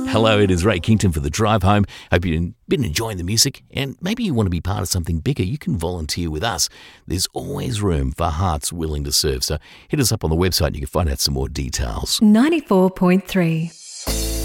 Hello, it is Ray Kington for The Drive Home. Hope you've been enjoying the music, and maybe you want to be part of something bigger. You can volunteer with us. There's always room for hearts willing to serve. So hit us up on the website and you can find out some more details. 94.3